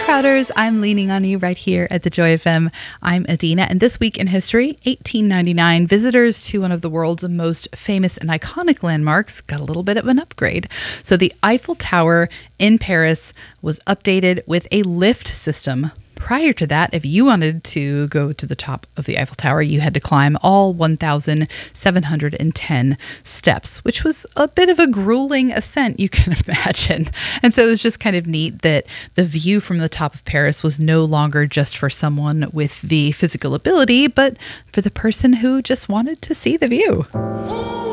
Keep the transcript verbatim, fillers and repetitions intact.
Crowders. I'm leaning on you right here at the Joy F M. I'm Adina, and this week in history, eighteen ninety-nine, visitors to one of the world's most famous and iconic landmarks got a little bit of an upgrade. So the Eiffel Tower in Paris was updated with a lift system. Prior to that, if you wanted to go to the top of the Eiffel Tower, you had to climb all one thousand seven hundred ten steps, which was a bit of a grueling ascent, you can imagine. And so it was just kind of neat that the view from the top of Paris was no longer just for someone with the physical ability, but for the person who just wanted to see the view.